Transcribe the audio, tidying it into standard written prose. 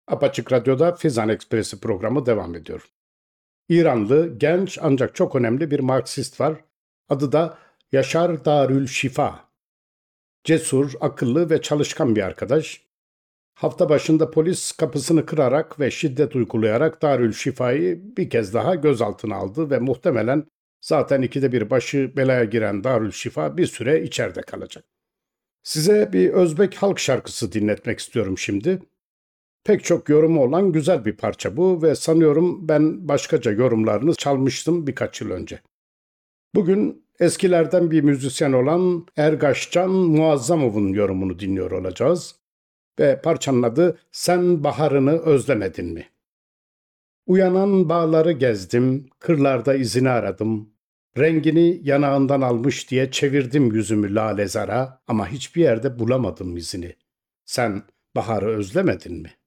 Apaçık Radyo'da Fizan Ekspresi programı devam ediyor. İranlı, genç ancak çok önemli bir Marksist var. Adı da Yaşar Darülşifa. Cesur, akıllı ve çalışkan bir arkadaş. Hafta başında polis kapısını kırarak ve şiddet uygulayarak Darülşifa'yı bir kez daha gözaltına aldı ve muhtemelen zaten ikide bir başı belaya giren Darülşifa bir süre içeride kalacak. Size bir Özbek halk şarkısı dinletmek istiyorum şimdi. Pek çok yorumu olan güzel bir parça bu ve sanıyorum ben başkaca yorumlarını çalmıştım birkaç yıl önce. Bugün eskilerden bir müzisyen olan Ergaşcan Muazzamov'un yorumunu dinliyor olacağız ve parçanın adı Sen Baharını Özlemedin mi? Uyanan bağları gezdim, kırlarda izini aradım. Rengini yanağından almış diye çevirdim yüzümü lalezara ama hiçbir yerde bulamadım izini. Sen baharı özlemedin mi?